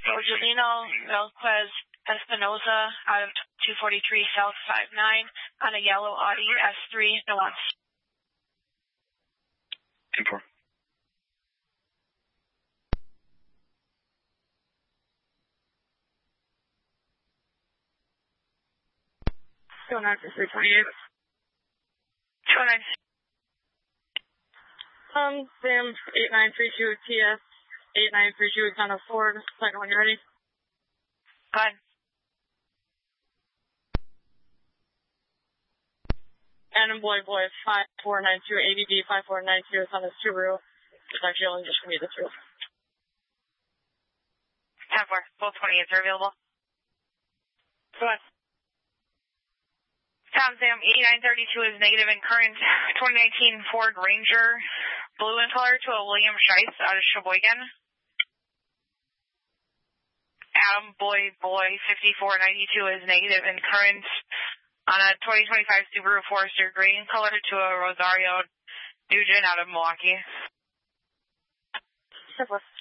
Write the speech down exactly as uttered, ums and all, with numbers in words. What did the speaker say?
Rogelino Velquez Espinoza out of two forty-three South five nine on a yellow Audi S three Nuance. ten four. two oh nine for three twenty-eight. two oh nine. Um, Sam, eight nine three two T S, eight nine three two is on a Ford, second one, you ready? Go ahead. Adam Boy Boy, five four nine two, A D D five four nine two is on a Subaru. It's actually only just for me to through. ten four, both twenty-eights are available. Go ahead. Tom Sam, eighty-nine thirty-two is negative in current, twenty nineteen Ford Ranger, blue in color to a William Scheisse out of Sheboygan. Adam Boy Boy, fifty-four ninety-two is negative in current on a twenty twenty-five Subaru Forester green color to a Rosario Nugent out of Milwaukee. Simple.